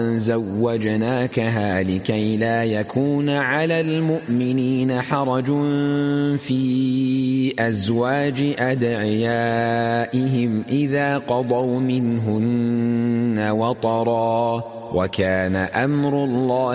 زوجناكها لكي لا يكون على المؤمنين حرج في أزواج أدعيائهم إذا قضوا منهن وطرا وكان أمر الله